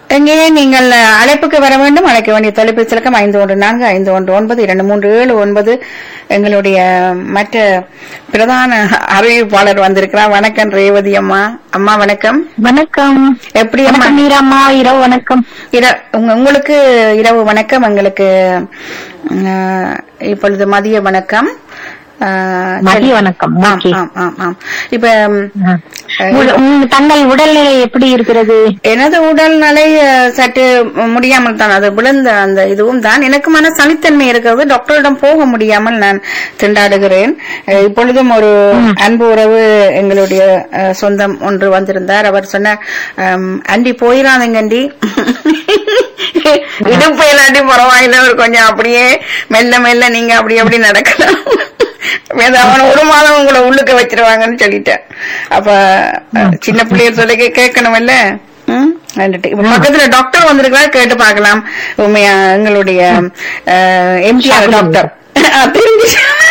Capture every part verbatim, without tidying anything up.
எங்கே நீங்கள் அழைப்புக்கு வர வேண்டும். அழைக்க வேண்டிய தொலைபேசி இலக்கம் ஐந்து ஒன்று நான்கு ஐந்து ஒன்று ஒன்பது இரண்டு மூன்று ஏழு ஒன்பது. எங்களுடைய மற்ற பிரதான அறிவிப்பாளர் வந்திருக்கிறார். வணக்கம் ரேவதி அம்மா. அம்மா வணக்கம். வணக்கம். எப்படி அம்மா? மீராம்மா இரவு வணக்கம். உங்களுக்கு இரவு வணக்கம், எங்களுக்கு இப்பொழுது மதிய வணக்கம். மதிய வணக்கம். இப்ப தங்கள் உடல்நிலை எப்படி இருக்கிறது? எனது உடல்நிலை சற்று முடியாமல் தான், அது விழுந்த அந்த இதுவும் தான். எனக்கு மன சளித்தன்மை இருக்கிறது. டாக்டரிடம் போக முடியாமல் நான் திண்டாடுகிறேன். இப்பொழுதும் ஒரு அன்பு உறவு எங்களுடைய சொந்தம் ஒன்று வந்திருந்தார். அவர் சொன்னார், அண்டி போயிடாதங்கண்டி, இடுப்பு இல்லாட்டி பரவாயில்ல, ஒரு கொஞ்சம் அப்படியே மெல்ல மெல்ல நீங்க அப்படி அப்படி நடக்கலாம், அவன் ஒரு மாதம் உங்களை உள்ளுக்க வச்சிருவாங்கன்னு சொல்லிட்டேன். அப்ப சின்ன பிள்ளைய சொல்ல கேட்கணும் இல்ல. ம் இப்ப பக்கத்துல டாக்டர் வந்திருக்கிறார், கேட்டு பாக்கலாம். உண்மையா எங்களுடைய எம்ஜிஆர் டாக்டர் தெரிஞ்சு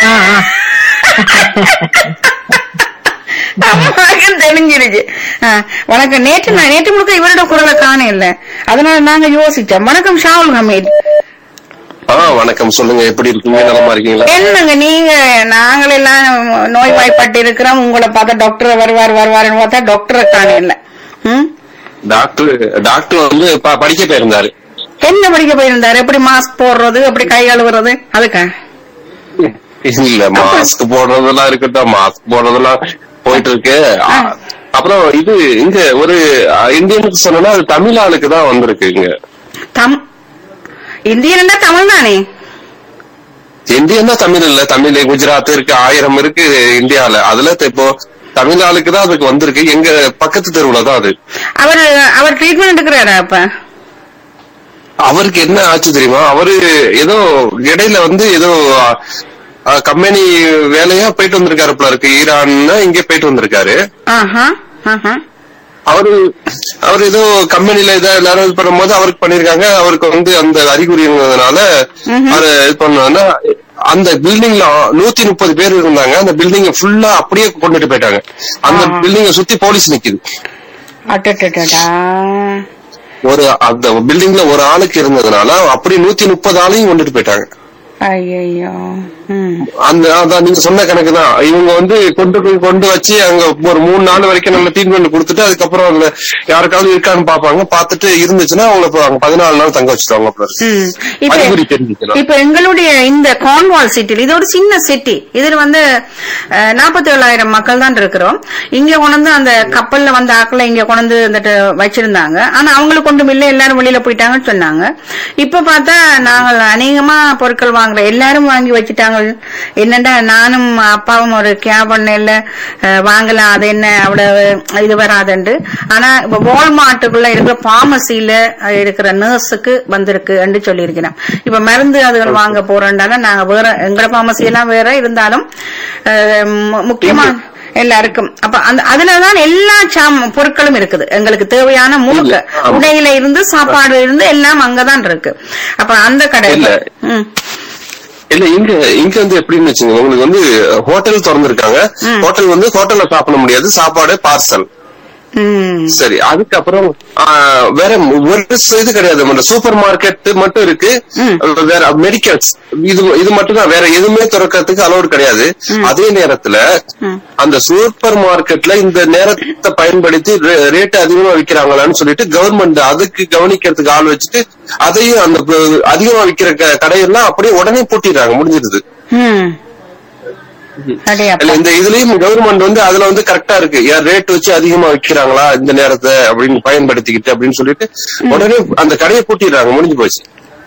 அம்மாவுக்கு தெரிஞ்சிருச்சு. வணக்கம். நேற்று நான் நேற்று முழுக்க இவரோட குரலை காண இல்ல, அதனால நாங்க யோசிச்சோம். வணக்கம் ஷாவுல் ஹமீத். வணக்கம். சொல்லுங்க, எப்படி இருக்கீங்க? நலமா இருக்கீங்களா? என்னங்க நீங்க, நாங்கள் எல்லாம் நோய்வாய்ப்பட்டு இருக்கிறோம். உங்களை பார்த்தா டாக்டர் வருவார் வருவாருன்னு பார்த்தா டாக்டரை காண இல்ல. டாக்டர் டாக்டர் வந்து படிக்க போயிருந்தாரு. என்ன படிக்க போயிருந்தாரு? எப்படி மாஸ்க் போடுறது, எப்படி கை கழுவுறது, அதுக்கா? இல்ல, மாஸ்க் போடுறதெல்லாம் இருக்கட்டும், மாஸ்க் போடுறதெல்லாம் போயிட்டு இருக்கு. அப்புறம் இது இங்க ஒரு இந்தியனுக்கு சொன்னா அது தமிழ் ஆளுக்கு தான் வந்திருக்கு. இங்க இந்தியன் தமிழ் தானே? இந்தியன் தான் தமிழ் இல்ல, தமிழ் குஜராத் இருக்கு, ஆயிரம் இருக்கு இந்தியால. அதுல இப்போ தமிழ் ஆளுக்கு தான் அதுக்கு வந்திருக்கு. எங்க பக்கத்து தெருவுல தான் அது. அவர் அவர் ட்ரீட்மெண்ட் எடுக்கிறாரா? அப்ப அவருக்கு என்ன ஆச்சு தெரியுமா? அவரு ஏதோ இடையில வந்து ஏதோ கம்பெனி வேலையா போயிட்டு வந்திருக்காரு போல இருக்கு. ஈரான் இங்க போயிட்டு வந்திருக்காரு. அவரு அவர் ஏதோ கம்பெனில ஏதோ எல்லாரும் இது பண்ணும் போது அவருக்கு பண்ணிருக்காங்க. அவருக்கு வந்து அந்த அறிகுறி இருந்ததுனால அவரு இது பண்ணா, அந்த பில்டிங்ல நூத்தி முப்பது பேர் இருந்தாங்க. அந்த பில்டிங் ஃபுல்லா அப்படியே கொண்டுட்டு போயிட்டாங்க. அந்த பில்டிங்க சுத்தி போலீஸ் நிக்குது. ஒரு அந்த பில்டிங்ல ஒரு ஆளுக்கு இருந்ததுனால அப்படி நூத்தி முப்பது ஆளையும் கொண்டுட்டு போயிட்டாங்க. அந்த அதான் நீங்க சொன்ன கணக்கு தான். இவங்க வந்து கொண்டு போய் கொண்டு வச்சு அங்க ஒரு மூணு நாள் வரைக்கும் நல்ல ட்ரீட்மெண்ட் கொடுத்துட்டு அதுக்கப்புறம் அதுல யாருக்காவது இருக்கான்னு பாப்பாங்க. பாத்துட்டு இருந்துச்சுன்னா அவங்க பதினாலு நாள் தங்க வச்சுருவாங்க. இப்ப எங்களுடைய இந்த கார்ன்வால் சிட்டில, இது ஒரு சின்ன சிட்டி, இதுல வந்து நாற்பத்தி ஏழாயிரம் மக்கள் தான் இருக்கிறோம். இங்க கொண்டு அந்த கப்பல்ல வந்து ஆக்கல இங்க கொண்டு வந்துட்டு வச்சிருந்தாங்க. ஆனா அவங்களுக்கு ஒன்றும் இல்லை, எல்லாரும் வெளியில போயிட்டாங்கன்னு சொன்னாங்க. இப்ப பார்த்தா நாங்கள் அநேகமா பொருட்கள் வாங்குற எல்லாரும் வாங்கி வச்சுட்டாங்க. என்னண்டா நானும் அப்பாவும் ஒரு கேபன்ல வாங்கலாம், அது என்ன அவ்வளவு இது வராதுண்டு. ஆனா இப்ப வால்மார்ட்டுக்குள்ள இருக்கிற பார்மசியில இருக்கிற நர்ஸுக்கு வந்திருக்கு என்று சொல்லியிருக்கிறேன். இப்ப மருந்து அதுகள் வாங்க போறோம்னா நாங்க வேற, எங்கட பார்மசி எல்லாம் வேற இருந்தாலும் முக்கியமா எல்லாருக்கும் அப்ப அந்த அதுலதான் எல்லா பொருட்களும் இருக்குது. எங்களுக்கு தேவையான முழுக்க உடையில இருந்து சாப்பாடு இருந்து எல்லாம் அங்கதான் இருக்கு. அப்ப அந்த கடையில இல்ல இங்க இங்க வந்து எப்படின்னு வச்சுங்க, உங்களுக்கு வந்து ஹோட்டல் திறந்திருக்காங்க. ஹோட்டல் வந்து ஹோட்டல்ல சாப்பிட முடியாது, சாப்பாடு பார்சல். சரி, அதுக்கப்புறம் வேற ஒரு இது கிடையாது. சூப்பர் மார்க்கெட் மட்டும் இருக்கு, வேற மெடிக்கல்ஸ் இது இது மட்டும் தான், வேற எதுவுமே திறக்கிறதுக்கு அலோடு கிடையாது. அதே நேரத்துல அந்த சூப்பர் மார்க்கெட்ல இந்த நேரத்தை பயன்படுத்தி ரேட் அதிகமா விக்கிறாங்களான்னு சொல்லிட்டு கவர்மெண்ட் அதுக்கு கவனிக்கிறதுக்கு ஆள் வச்சுட்டு அதையும் அந்த அதிகமா விக்கிற கடையெல்லாம் அப்படியே உடனே பூட்டிடுறாங்க, முடிஞ்சிருது. இந்த இதுலயும் கவர்மெண்ட் வந்து அதுல வந்து கரெக்டா இருக்கு, ரேட் வச்சு அதிகமா வைக்கிறாங்களா இந்த நேரத்தை அப்படின்னு பயன்படுத்திக்கிட்டு அப்படின்னு சொல்லிட்டு உடனே அந்த கடையை பூட்டிடுறாங்க, முடிஞ்சு போச்சு.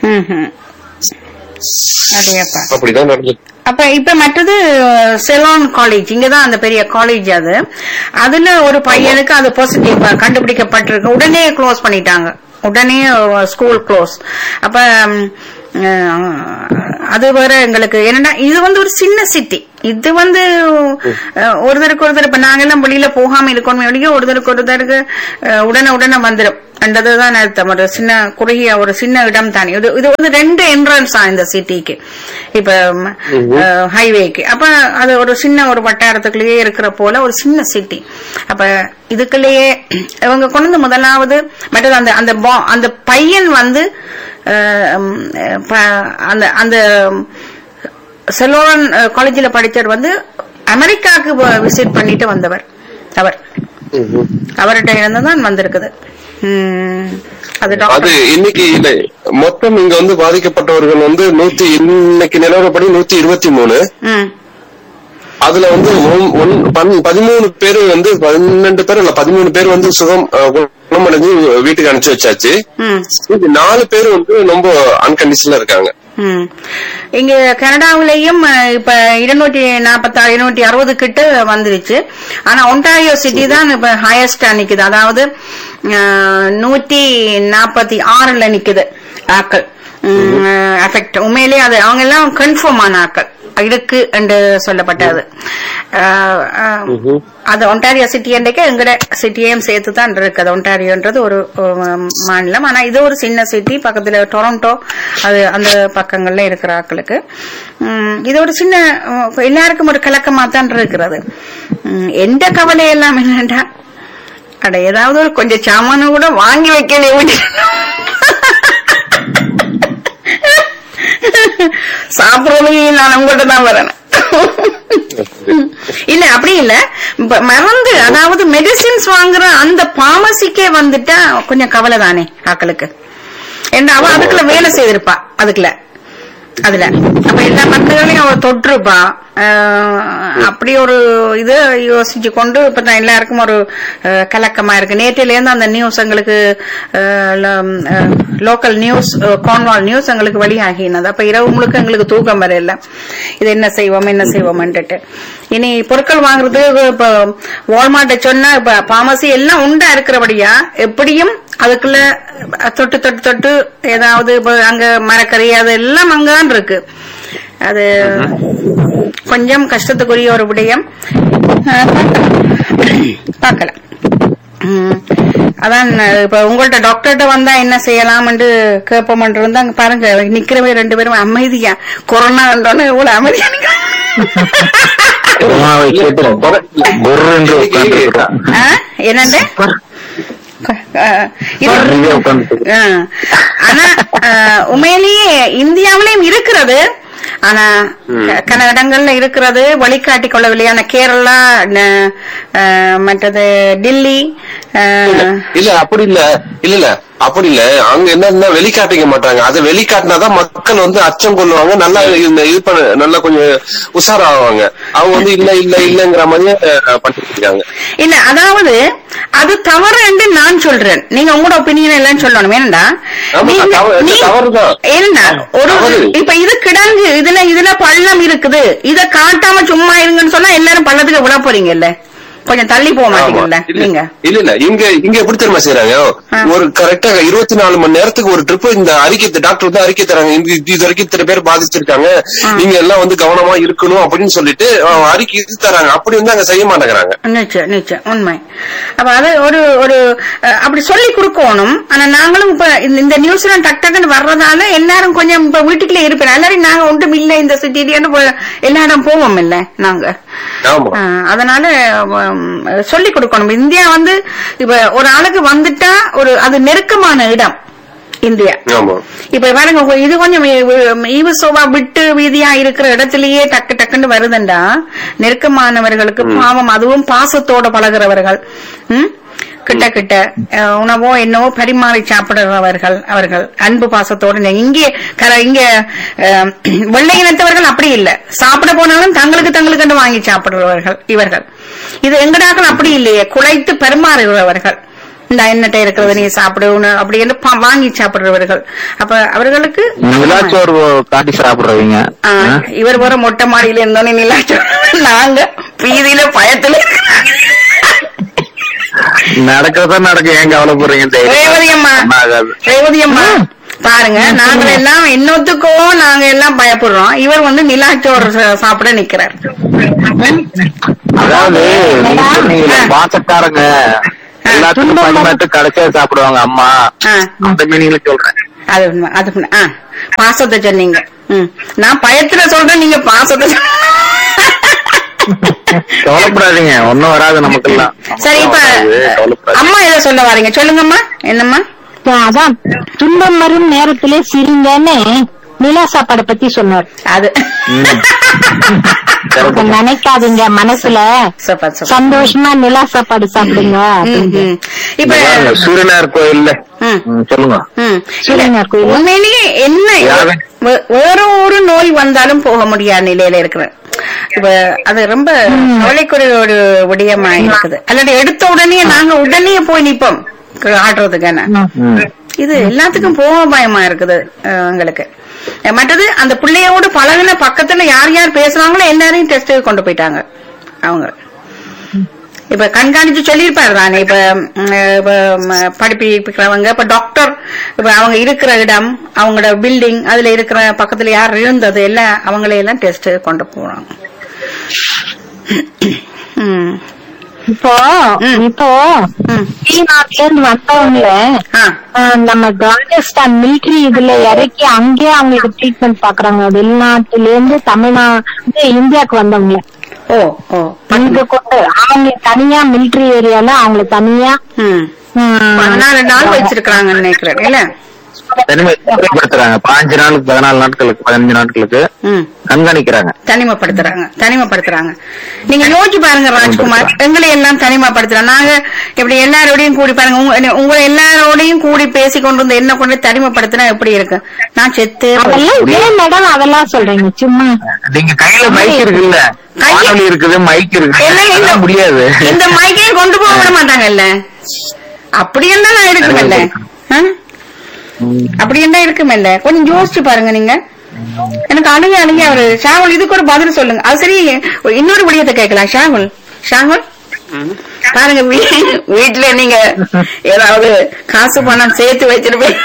அப்படிதான் நடந்தது. அப்ப இப்ப மற்றது செலான் காலேஜ், இங்கதான் அந்த பெரிய காலேஜ். அது அதுல ஒரு பையனுக்கு அது பாசிட்டிவ் கண்டுபிடிக்கப்பட்டிருக்கு. உடனே க்ளோஸ் பண்ணிட்டாங்க, உடனே ஸ்கூல் க்ளோஸ். அப்ப அது வேற எங்களுக்கு என்னன்னா இது வந்து ஒரு சின்ன சிட்டி. இது வந்து ஒருத்தருக்கு ஒருத்தர் இப்ப நாங்க எல்லாம் வெளியில போகாம இருக்கணும் வெளியே ஒருத்தருக்கு ஒருத்தருக்கு உடனே உடனே வந்துடும் என்றதுதான் அர்த்தம். ஒரு சின்ன குறுகிய ஒரு சின்ன இடம் தானே இது. இது வந்து ரெண்டு என்ட்ரன்ஸ் தான் இந்த சிட்டிக்கு இப்ப ஹைவேக்கு. அப்ப அது ஒரு சின்ன ஒரு வட்டாரத்துக்குள்ளேயே இருக்கிற போல ஒரு சின்ன சிட்டி. அப்ப இதுக்குள்ளேயே இவங்க கொண்டு முதலாவது மற்றது அந்த அந்த அந்த பையன் வந்து அந்த அந்த செலோரன் காலேஜில் படித்தவர் வந்து அமெரிக்காவுக்கு விசிட் பண்ணிட்டு வந்தவர். அவர் அவர்கிட்ட இருந்துதான் வந்திருக்குது. அது இன்னைக்கு மொத்தம் இங்க வந்து பாதிக்கப்பட்டவர்கள் வந்து நூத்தி இன்னைக்கு நிலவரப்படி நூத்தி இருபத்தி மூணு. அதுல வந்து பதிமூணு பேரு வந்து பன்னெண்டு பேர் இல்ல பதிமூணு பேர் வந்து சுகம் குணமடைஞ்சு வீட்டுக்கு அனுப்பிச்சு வச்சாச்சு. நாலு பேர் வந்து ரொம்ப அன்கண்டிஷன்ல இருக்காங்க. இங்க கனடாவிலையும் இப்ப இருநூற்றி நாற்பத்தி ஆறு இருநூற்றி அறுபது கிட்ட வந்துருச்சு. ஆனா ஒன்டாரியோ சிட்டி தான் இப்ப ஹையஸ்டா நிக்குது. அதாவது நூத்தி நாற்பத்தி ஆறுல நிக்குது ஆக்கள் அஃபெக்ட். உண்மையிலேயே அது அவங்க எல்லாம் கன்ஃபார்ம் ஆன ஆக்கள் இருக்கு என்று சொல்லப்பட்டது. அது ஒன்டாரியோ சிட்டி என்றைக்கு எங்கட சிட்டியையும் சேர்த்துதான் இருக்குது. ஒன்டாரியோன்றது ஒரு மாநிலம். ஆனா இது ஒரு சின்ன சிட்டி பக்கத்துல டொரண்டோ அது அந்த பக்கங்கள்ல இருக்கிற ஆக்களுக்கு இது ஒரு சின்ன எல்லாருக்கும் ஒரு கலக்கமா தான் இருக்கிறது. எந்த கவலை எல்லாம் என்னடா அட ஏதாவது ஒரு கொஞ்சம் சாமான கூட வாங்கி வைக்கல சாப்பிடுறது நான் உங்கள்கிட்ட தான் வரேன். இல்ல அப்படி இல்ல மறந்து அதாவது மெடிசின்ஸ் வாங்குற அந்த பார்மசிக்கே வந்துட்டா கொஞ்சம் கவலை தானே ஆக்களுக்கு. ஏன்னா அவ அதுக்குள்ள வேலை செய்திருப்பா அதுக்குள்ள அதுல அப்ப எல்லா மருந்துகளையும் அவ தொற்றுப்பா. அப்படி ஒரு இது யோசிச்சு கொண்டு இப்ப நான் எல்லாருக்கும் ஒரு கலக்கமா இருக்கு. நேற்றில இருந்து அந்த நியூஸ் எங்களுக்கு லோக்கல் நியூஸ் கார்ன்வால் நியூஸ் எங்களுக்கு வெளியாகினது. அப்ப இரவு முழுக்க எங்களுக்கு தூக்கம் வரையில இது என்ன செய்வோம் என்ன செய்வோம்ன்ட்டு. இனி பொருட்கள் வாங்குறது இப்ப வால்மார்ட்டை சொன்னா இப்ப பார்மசி எல்லாம் உண்டா இருக்கிறபடியா எப்படியும் அதுக்குள்ள தொட்டு தொட்டு தொட்டு ஏதாவது அங்க மரக்கறி அதெல்லாம் அங்கதான் இருக்கு. அது கொஞ்சம் கஷ்டத்துக்குரிய ஒரு விடயம். பார்க்கலாம். அதான் இப்ப உங்கள்ட்ட டாக்டர்கிட்ட வந்தா என்ன செய்யலாம் கேட்போம் இருந்தாங்க. பாருங்க நிக்கிறவே ரெண்டு பேரும் அமைதியா கொரோனா வந்தோன்னு இவ்வளவு அமைதியா என்னண்டு ஆனா உண்மையிலேயே இந்தியாவிலையும் இருக்கிறது. ஆனா கன இடங்கள்ல இருக்கிறது வழிகாட்டி கொள்ளவில்லை. ஆனா கேரளா மற்றது டெல்லி இல்ல அப்படி இல்ல இல்ல இல்ல அப்படி இல்ல. அங்க என்ன வெளிக்காட்டிக்க மாட்டாங்க. அதை வெளிக்காட்டினாதான் மக்கள் வந்து அச்சம் கொள்ளுவாங்க. நல்லா இது பண்ண நல்லா கொஞ்சம் உஷாராவாங்க. அவங்க வந்து இல்ல இல்ல இல்லங்கிற மாதிரியே பண்ணிட்டு இருக்காங்க. இல்ல அதாவது அது தவறு என்று நான் சொல்றேன். நீங்க உங்களோட ஒப்பீனியன் எல்லாம் சொல்லணும். ஏன்னா ஏன்னா ஒரு இப்ப இது கிடங்கு இதுல இதுல பள்ளம் இருக்குது. இத காட்டாம சும்மா இருங்கன்னு சொன்னா எல்லாரும் பள்ளத்துக்கு விட போறீங்கல்ல. கொஞ்சம் தள்ளி போக மாட்டீங்கல்ல நீங்க. இல்ல இல்ல இங்க இங்க எப்படி தெரியுமா செய்யறாங்க. ஒரு கரெக்டா இருபத்தி நாலு மணி நேரத்துக்கு ஒரு ட்ரிப் இந்த அறிக்கை டாக்டர் வந்து அறிக்கை தராங்க. இது வரைக்கும் இத்தனை பேர் பாதிச்சிருக்காங்க, நீங்க எல்லாம் வந்து கவனமா இருக்கணும் அப்படின்னு சொல்லிட்டு அறிக்கை இது தராங்க. அப்படி வந்து அங்க செய்ய மாட்டேங்கிறாங்க. நிச்சயம் நிச்சயம் உண்மை. அப்ப அது ஒரு ஒரு அப்படி சொல்லி கொடுக்கணும். ஆனா நாங்களும் இப்ப இந்த நியூஸ் எல்லாம் டக் டக்குன்னு வர்றதால எல்லாரும் கொஞ்சம் இப்ப வீட்டுக்குள்ளே இருப்பேன். எல்லாரும் நாங்க ஒன்றும் இல்ல இந்த சிட்டின்னு எல்லா இடம் போவோம் இல்ல நாங்க. அதனால சொல்லிக் கொடுக்கணும். இந்தியா வந்து இப்ப ஒரு ஆளுக்கு வந்துட்டா ஒரு அது நெருக்கமான இடம் இந்தியா. இப்ப பாருங்க இது கொஞ்சம் ஈவசோவா விட்டு வீதியா இருக்கிற இடத்திலேயே டக்கு டக்குன்னு வருதுண்டா நெருக்கமானவர்களுக்கு பாவம். அதுவும் பாசத்தோட பழகிறவர்கள் கிட்ட கிட்ட உணவோ என்னவோ பரிமாறி சாப்பிடுறவர்கள் அவர்கள் அன்பு பாசத்தோடு. இங்கே இங்க வெள்ளை இனத்தவர்கள் அப்படி இல்லை. சாப்பிட போனாலும் தங்களுக்கு தங்களுக்கு வாங்கி சாப்பிடுறவர்கள் இவர்கள். இது எங்கடாக்கள் அப்படி இல்லையே, குழைத்து பரிமாறுகிறவர்கள். இந்த எண்ணெட்டை இருக்கிறது நீ சாப்பிடுவணும் அப்படின்னு வாங்கி சாப்பிடுறவர்கள். அப்ப அவர்களுக்கு காட்டி சாப்பிடுறவங்க. இவர் வர மொட்டை மாடியில இருந்தோன்னு நிலாச்சோறு நாங்க பீதியில பயத்துல நடக்கிறதா நடக்க ஏன் கவலைப்படுறீங்க? ரேவதி அம்மா ரேவதி அம்மா பாருங்க, நாங்க எல்லாம் இன்னொத்துக்கோ நாங்க எல்லாம் பயப்படுறோம், இவர் வந்து நிலாச்சோறு சா- சாப்பிட நிக்கிறார். அதாவது நீங்க பாசக்காரங்க எல்லாத்துக்கும் பரிமாட்டு கடைசியா சாப்பிடுவாங்க அம்மா, ஆ, அந்த மீனிங்ல சொல்றேன். அது உண்மை, அது உண்மை. ஆ, பாசத்தை சொன்னீங்க. ம், நான் பயத்துல சொல்றேன், நீங்க பாசத்தை சொ- கவலைப்படாதீங்க, ஒன்னும் வராது நமக்கெல்லாம். சரி, இப்ப அம்மா ஏதோ சொல்ல வாரீங்க, சொல்லுங்கம்மா. என்னம்மா? அதான் துன்பம் வரும் நேரத்திலே சிரிங்கன்னு நிலா சாப்பாடை பத்தி சொன்னார். அது அப்ப நினைக்காதீங்க, மனசுல சூப்பர், சூப்பர். சந்தோஷமா நிலா சாப்பாடு சாப்பிடுங்க ம், அப்படின்னு. ம். இப்ப சூரியனார் கோயில்ல ம், ம், சொல்லுங்க. ம். சூரியனார் கோயில். உண்மையிலேயே என்ன யாரு? வே- வேற ஒரு நோய் வந்தாலும் போக முடியாத நிலையில இருக்கிறேன். இப்ப அது ரொம்ப கவலைக்குரிய ஒரு விடயமா இருக்குது. அல்லது எடுத்த உடனே நாங்க உடனே போய் நிப்போம் ஆடுறதுக்கான. ம். இது எல்லாத்துக்கும் போக பயமா இருக்குது அஹ், எங்களுக்கு. அஹ், மற்றது அந்த பிள்ளையோடு பழகின பக்கத்துல யார் யார் பேசுறாங்களோ எல்லாரையும் டெஸ்ட் கொண்டு போயிட்டாங்க அவங்க. இப்ப கண்காணிச்சு சொல்லியிருப்பாரு தானே, இப்ப ம், இப்ப ம், படிப்பிக்கிறவங்க, இப்ப டாக்டர், இப்ப அவங்க இருக்கிற இடம், அவங்களோட பில்டிங், அதுல இருக்கிற பக்கத்துல யார் இருந்தது எல்லாம் அவங்களையெல்லாம் டெஸ்ட் கொண்டு போறாங்க. ம், இப்போ ம். இப்போ ம். வெளிநாட்டுல இருந்து வந்தவங்கள ஆ, ஆஹ், நம்ம ஆப்கானிஸ்தான் மிலிட்டரி இதுல இறக்கி அங்கேயே அவங்களுக்கு ட்ரீட்மெண்ட் பாக்குறாங்க. வெளிநாட்டுல இருந்து தமிழ்நாடு இந்தியாவுக்கு வந்தவங்க ஓ ஓ இங்க கொண்டு அவங்க தனியா மிலிட்டரி ஏரியால அவங்களை தனியா ம் ஆஹ், பதினாலு நாள் வச்சிருக்காங்கன்னு நினைக்கிறேன் இல்ல? தனிமைப்படுத்துறாங்க. பாஞ்சு நாளுக்கு, பதினாலு நாட்களுக்கு, பதினஞ்சு நாட்களுக்கு ம், கண்காணிக்கிறாங்க. தனிமைப்படுத்துறாங்க, தனிமைப்படுத்துறாங்க. நீங்க யோசிச்சு பாருங்க ராஜ்குமார், எங்களை எல்லாம் தனிமைப்படுத்துறாங்க. நாங்க இப்படி எல்லாரோடையும் கூடி பாருங்க, உங்க- உங்களை எல்லாரோடையும் கூடி பேசி கொண்டு வந்து என்ன கொண்டு தனிமைப்படுத்தினா எப்படி இருக்கு? நான் செத்து அதெல்லாம் ஏன் மேடம் அதெல்லாம் சொல்றீங்க சும்மா? நீங்க கையில மைக் இருக்குல்ல, வானொலி இருக்குது, மைக் இருக்கு, என்ன இந்த- அதெல்லாம் முடியாது. இந்த மைக்கையும் கொண்டு போக விட மாட்டாங்கல்ல? அப்படி என்ன இருக்குமல்ல? ஆ? அப்படி என்ன இருக்குமல்ல? கொஞ்சம் யோசிச்சு பாருங்க நீங்க. எனக்கு அழுக அழுக அவரு ஷாகுல் இதுக்கு ஒரு பதில் சொல்லுங்க. அது சரி, இன்னொரு விடயத்தை கேட்கலாம். ஷாகுல், ஷாகுல் பாருங்க, வீ- வீட்டுல நீங்க ஏதாவது காசு பணம் சேர்த்து வச்சிருப்பீங்க.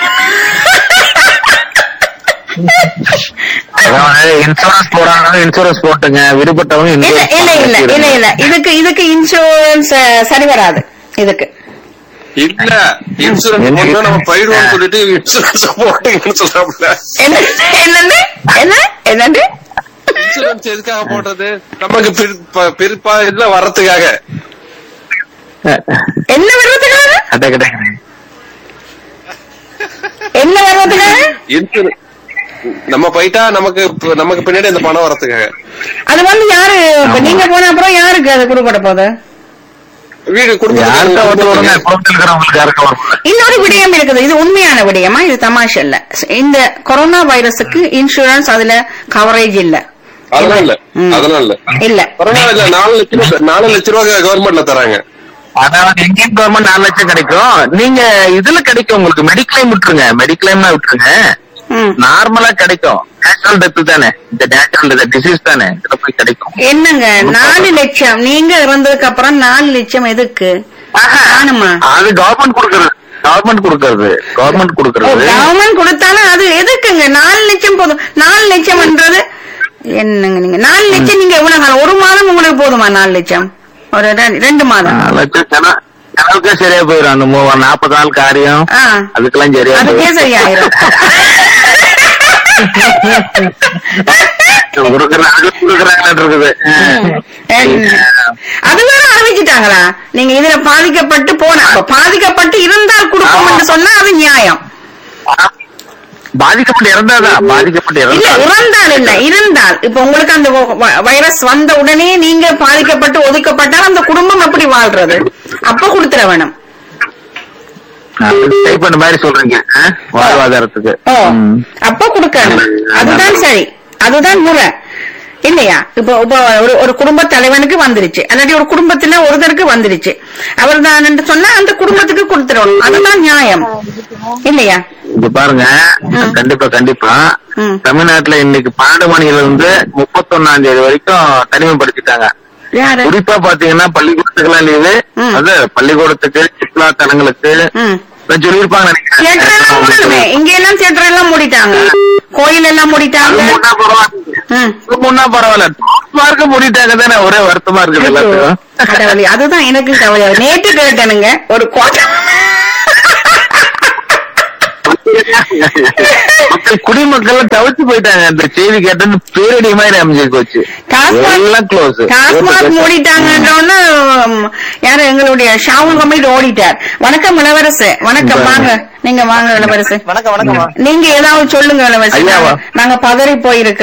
இன்சூரன்ஸ் போறாங்க, இன்சூரன்ஸ் போட்டுங்க, விடுபட்டவங்க இல்ல insurance இல்ல இல்ல இல்ல பண்ணிடுங்க. இல்ல இதுக்கு இதுக்கு இன்சூரன்ஸ் சரி வராது இதுக்கு. இல்ல இன்சூரன்ஸ் போட்டா நம்ம போயிடுவோம்னு சொல்லிட்டு இன்சூரன்ஸ் போட்டீங்கன்னு சொல்றாப்ல. என்ன என்னன்னு என்ன என்னன்னு இன்சூரன்ஸ் எதுக்காக போட்டது? நமக்கு பிற்ப- பிற்பா இல்ல வர்றதுக்காக. என்ன வர்றதுக்காக? அட கடை. என்ன வர்றதுக்காக? இன்சூரன்ஸ் நம்ம போயிட்டா நமக்கு நமக்கு பின்னாடி இந்த பணம் வர்றதுக்காக. அது வந்து யாரு இப்ப நீங்க போன அப்புறம் யாருக்கு அது கொடுக்கப்பட போகுது? வீடு யாருக்கா ஓட்டு வருங்க, கொடுத்து குளத்தில் இருக்கிறவங்களுக்கு யாருக்கா வருங்க. இன்னொரு விடயம் இருக்குது, இது உண்மையான விடயமா, இது தமாஷ் இல்ல. இந்த கொரோனா வைரஸுக்கு இன்சூரன்ஸ் அதுல கவரேஜ் இல்ல. அதெல்லாம் இல்ல, ம். அதெல்லாம் இல்ல. இல்ல பரவாயில்ல, இல்ல நாலு லட்சம் ரூபாய் நாலு லட்சம் ரூபாய் கவர்மெண்ட்ல தராங்க. அதாவது எங்கேயும் கவர்மெண்ட் நாலு லட்சம் கிடைக்கும். நீங்க இதுல கிடைக்கும், உங்களுக்கு மெடிக்ளைம் விட்டுருங்க, மெடிக்ளைம்னா விட்டுருங்க, ம். நார்மலா கிடைக்கும். நேச்சுரல் டெத் தானே, இந்த நேச்சுரல் டிசீஸ் தானே, இதுல போய் கிடைக்கும். என்னங்க நாலு லட்சம் நீங்க இறந்ததுக்கு அப்புறம் நாலு லட்சம் எதுக்கு ஆனுமா? அது கவர்மெண்ட் கொடுக்கறது, கவர்மெண்ட் கொடுக்கறது, கவர்மெண்ட் கொடுக்கறது. கவர்மெண்ட் கொடுத்தாலும் அது எதுக்குங்க? நாலு லட்சம் போதும். நாலு லட்சம்ன்றது என்னங்க? நீங்க நாலு லட்சம் நீங்க எவ்வளவு காலம்? ஒரு மாதம் உங்களுக்கு போதுமா நாலு லட்சம்? ஒரு ரெ- ரெண்டு மாதம்? நாலு லட்சம் செலவு- செலவுக்கே சரியா போயிடும். அந்த மூ- நாற்பது நாள் காரியம் ஆ, அதுக்கெல்லாம் சரியா அதுக்கே போயிடும். சரியாயிரும். கொடுக்கறாங்க, கொடுக்கறாங்கன்னு இருக்குது. என்ன? அது வேற அறிவிச்சிட்டாங்களா? நீங்க இதுல பாதிக்கப்பட்டு போன அப்ப பாதிக்கப்பட்டு இருந்தால் கொடுப்போம்னு சொன்னா அது நியாயம் பாதிக்கப்பட்டு இறந்தாதான், பாதிக்கப்பட்டு இல்ல. இறந்தா இறந்தால் இல்ல, இருந்தால் இப்ப உங்களுக்கு அந்த வ- வைரஸ் வந்த உடனே நீங்க பாதிக்கப்பட்டு ஒதுக்கப்பட்டால் அந்த குடும்பம் எப்படி வாழ்றது? அப்ப கொடுத்துட வேணும். டைப் மாதிரி சொல்றீங்க ஆ? வாழ்வாதாரத்துக்கு. ஓ, ம். அப்ப கொடுக்கணும். அதுதான் சரி, அதுதான் முறை இல்லையா? இப்ப இப்ப ஒரு ஒரு குடும்ப தலைவனுக்கு வந்துருச்சு, அல்லாட்டி ஒரு குடும்பத்துல ஒருத்தருக்கு வந்துருச்சு, அவர் தான் சொன்னா அந்த குடும்பத்துக்கு கொடுத்துடணும். அதுதான் நியாயம் இல்லையா? இப்ப பாருங்க, ம். கண்டிப்பா கண்டிப்பா ம். தமிழ்நாட்டுல இன்னைக்கு பன்னெண்டு மணில இருந்து முப்பத்தொன்னாம் தேதி வரைக்கும் தனிமைப்படுத்திட்டாங்க. யாரு? குறிப்பா பாத்தீங்கன்னா பள்ளிக்கூடத்துக்கு எல்லாம் லீவு, ம். அது பள்ளிக்கூடத்துக்கு, சுற்றுலா தலங்களுக்கு, ம். சொல்லியிருப்பாங்க தியேட்டர் எல்லாம் மூடணுமே, இங்க எல்லாம் தியேட்டர் எல்லாம் மூடிட்டாங்க, கோயில் எல்லாம் மூடிட்டாங்க. முன்னா பரவாயில்ல, மார்க்க மூடிட்டாங்க தானே, ஒரே வருத்தமா இருக்குது எல்லாத்துக்கும். கடவுளே, அதுதான் எனக்கு கவலை. நேற்று கேட்டனுங்க ஒரு கோட்டை குடிமக்கள் தவிர்த்து போயிட்டாங்க. அந்த செய்தி கேட்டது பேரடி மாதிரி அமைஞ்சு போச்சு. டாஸ்மாக் மூடிட்டாங்கன்னு யாரு எங்களுடைய ஷாவுல் கம்பெனி ஓடிட்டார். வணக்கம் இளவரசு, வணக்கம், வாங்க நீங்க வாங்க இளவரசு. வணக்கம் வணக்கம். நீங்க ஏதாவது சொல்லுங்க இளவரசு, நாங்க பதறி போயிருக்கு.